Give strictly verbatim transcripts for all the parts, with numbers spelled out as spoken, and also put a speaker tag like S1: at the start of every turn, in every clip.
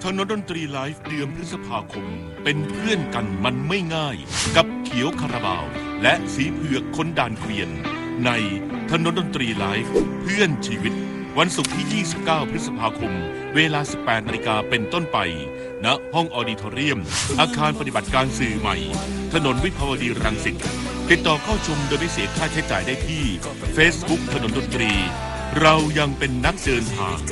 S1: ถนนดนตรีไลฟ์เดือนพฤษภาคมเป็นเพื่อนกันมันไม่ง่ายกับเขียวคาราบาวและสีเผือกคนด่านเกวียนในถนนดนตรีไลฟ์เพื่อนชีวิตวันศุกร์ที่ยี่สิบเก้าพฤษภาคมเวลา สิบแปดนาฬิกา เป็นต้นไปณห้องออดิทอเรียมอาคารปฏิบัติการสื่อใหม่ถนนวิภาวดีรังสิตติดต่อเข้าชมโดยไม่เสียค่าใช้จ่ายได้ที่ Facebook ถนนดนตรีเรายังเป็นนักเดินทาง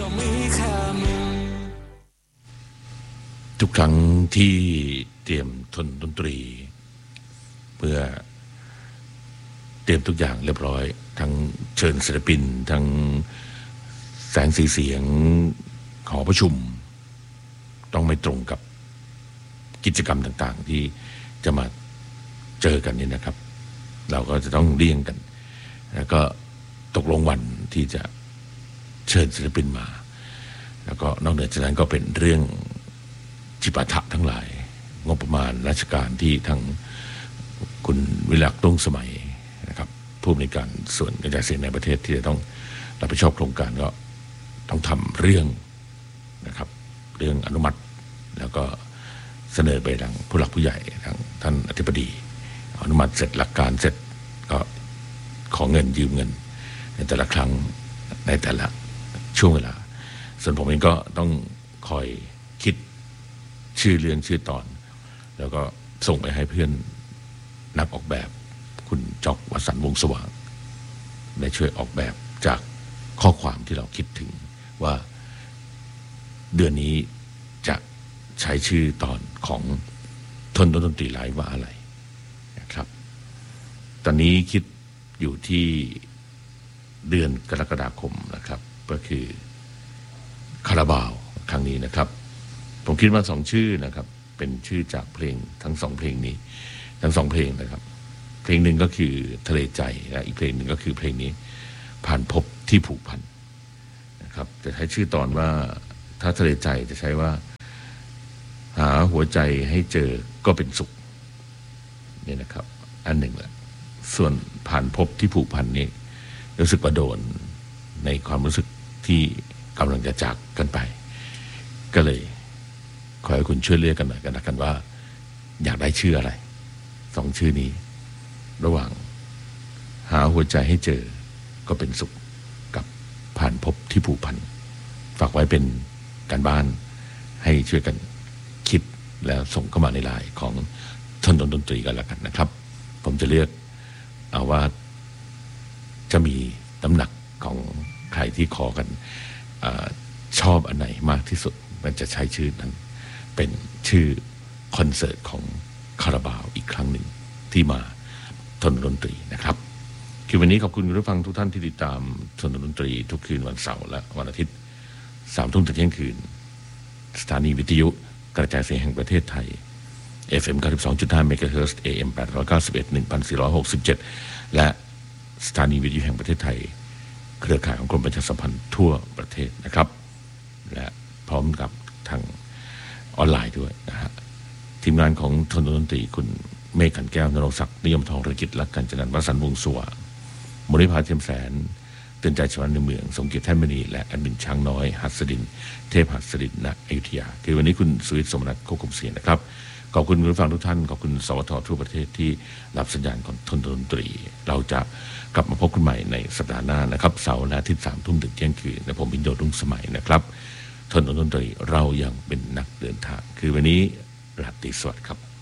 S2: ทุกครั้งที่เตรียมถนนดนตรีเพื่อเตรียมทุกอย่างเรียบร้อยทั้งเชิญศิลปินทั้งแสงสีเสียงหอประชุมต้องไม่ตรงกับกิจกรรมต่างๆที่จะมาเจอกันนี่นะครับเราก็จะต้องเลี่ยงกันแล้วก็ตกลงวันที่จะเชิญศิลปินมาแล้วก็นอกเหนือจากนั้นก็เป็นเรื่องจิปาถะทั้งหลายงบประมาณราชการที่ทางคุณวิลักษ์ตุ้งสมัยนะครับผู้อำนวยการส่วนกระจายเสียงในประเทศที่จะต้องรับผิดชอบโครงการก็ต้องทำเรื่องนะครับเรื่องอนุมัติแล้วก็เสนอไปทางผู้หลักผู้ใหญ่ทางท่านอธิบดีอนุมัติเสร็จหลักการเสร็จก็ขอเงินยืมเงินในแต่ละครั้งในแต่ละช่วงเวลาส่วนผมเองก็ต้องคอยคิดชื่อเรื่องชื่อตอนแล้วก็ส่งไปให้เพื่อนนักออกแบบคุณจอกวสันต์วงศ์สว่างได้ช่วยออกแบบจากข้อความที่เราคิดถึงว่าเดือนนี้จะใช้ชื่อตอนของถนนดนตรีไลฟ์ว่าอะไรนะครับตอนนี้คิดอยู่ที่เดือนกรกฎาคมนะครับก็คือคาราบาวครั้งนี้นะครับผมคิดว่าสองชื่อนะครับเป็นชื่อจากเพลงทั้งสองเพลงนี้ทั้งสองเพลงนะครับเพลงหนึ่งก็คือทะเลใจและอีกเพลงหนึ่งก็คือเพลงนี้ผ่านพบที่ผูกพันนะครับจะใช้ชื่อตอนว่าถ้าทะเลใจจะใช้ว่าหาหัวใจให้เจอก็เป็นสุขนี่นะครับอันหนึ่งแหละส่วนผ่านพบที่ผูกพันนี้รู้สึกว่าโดนในความรู้สึกที่กำลังจะจากกันไปก็เลยขอให้คุณช่วยเลือกกันหน่อยกันนะกันว่าอยากได้ชื่ออะไรสองชื่อนี้ระหว่างหาหัวใจให้เจอก็เป็นสุขกับผ่านพบที่ผูกพันฝากไว้เป็นการบ้านให้ช่วยกันคิดแล้วส่งเข้ามาในไลน์ของถนนดนตรีกันแล้วกันนะครับผมจะเลือกเอาว่าจะมีน้ำหนักของใครที่ขอกันอชอบอันไหนมากที่สุดมันจะใช้ชื่อนั้นเป็นชื่อคอนเสิร์ตของคาราบาวอีกครั้งหนึ่งที่มาถนนดนตรีนะครับคือวันนี้ขอบคุณคุณผู้ฟังทุกท่านที่ติดตามถนนดนตรีทุกคืนวันเสาร์และวันอาทิตย์สามทุ่มถึงเที่ยงคืนสถานีวิทยุกระจายเสียงแห่งประเทศไทย เอฟ เอ็ม เก้าสิบสองจุดห้า เมกะเฮิรตซ์ เอ เอ็ม แปดร้อยเก้าสิบเอ็ด หนึ่งพันสี่ร้อยหกสิบเจ็ด และสถานีวิทยุแห่งประเทศไทยเครือข่ายของกรมประชาสัมพันธ์ทั่วประเทศนะครับและพร้อมกับทางออนไลน์ด้วยนะฮะทีมงานของถนนดนตรีคุณเมฆขันแก้วนรงศักดิ์นิยมทองเรกิจและกัญจนันท์วสันต์วงศ์สว่างมริภาเทียมแสนเตือนใจชาวในเมืองสมเกียรติแท่นมณีและแอดมินช้างน้อยหัสดินเทพหัสดินณอยุธยาคือวันนี้คุณสุวิทย์สมนัสควบคุมเสียงนะครับขอบคุณคุณผู้ฟังทุกท่านขอบคุณสวททั่วประเทศที่รับสัญญาณของถนนดนตรีเราจะกลับมาพบกันใหม่ในสัปดาห์หน้านะครับเสาร์และอาทิตย์สามทุ่มถึงเที่ยงคืนและผมพิญโยรุ่งสมัยนะครับถนนดนตรีเรายังเป็นนักเดินทางคือวันนี้ราตรีสวัสดิ์ครับ